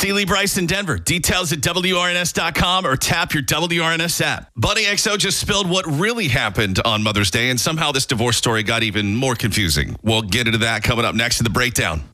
Sealy Bryce in Denver. Details at WRNS.com or tap your WRNS app. Buddy XO just spilled what really happened on Mother's Day, and somehow this divorce story got even more confusing. We'll get into that coming up next in the breakdown.